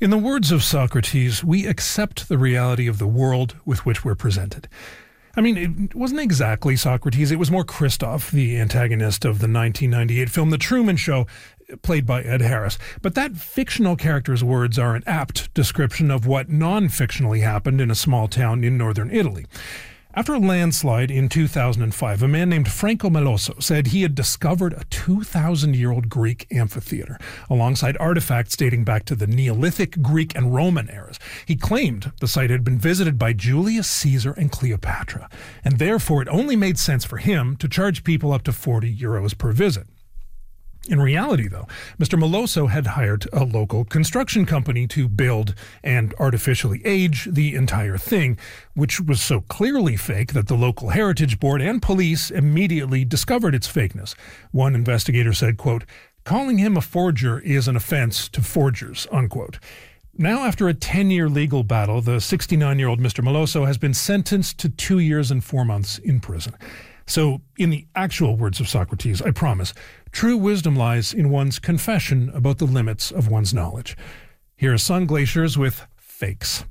In the words of Socrates, we accept the reality of the world with which we're presented. I mean, it wasn't exactly Socrates. It was more Christoph, the antagonist of the 1998 film The Truman Show, played by Ed Harris. But that fictional character's words are an apt description of what non-fictionally happened in a small town in northern Italy. After a landslide in 2005, a man named Franco Meloso said he had discovered a 2,000-year-old Greek amphitheater, alongside artifacts dating back to the Neolithic, Greek, and Roman eras. He claimed the site had been visited by Julius Caesar and Cleopatra, and therefore it only made sense for him to charge people up to €40 per visit. In reality, though, Mr. Meloso had hired a local construction company to build and artificially age the entire thing, which was so clearly fake that the local heritage board and police immediately discovered its fakeness. One investigator said, quote, "Calling him a forger is an offense to forgers," unquote. Now, after a 10-year legal battle, the 69-year-old Mr. Meloso has been sentenced to 2 years and 4 months in prison. So, in the actual words of Socrates, I promise, true wisdom lies in one's confession about the limits of one's knowledge. Here are Sun Glaciers with Fakes.